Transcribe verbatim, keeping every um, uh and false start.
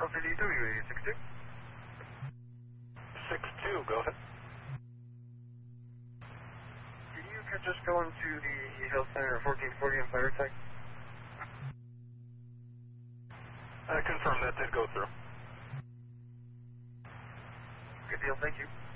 L C D W A six two. six two, go ahead. Can you just go into the Health Center fourteen forty on fire tech? I confirm that did go through. Good deal, thank you.